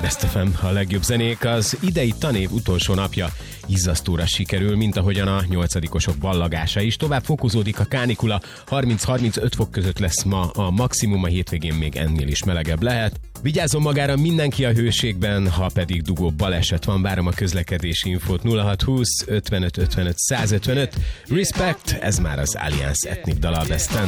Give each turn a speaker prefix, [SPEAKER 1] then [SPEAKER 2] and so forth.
[SPEAKER 1] Best FM, a legjobb zenék. Az idei tanév utolsó napja izzasztóra sikerül, mint ahogyan a 8-osok ballagása is. Tovább fokozódik a kánikula, 30-35 fok között lesz ma a maximum, a hétvégén még ennél is melegebb lehet. Vigyázzon magára mindenki a hőségben, ha pedig dugó baleset van, várom a közlekedési infót 0620 55 55 155. Respect, ez már az Allianz Ethnic dala a Besten.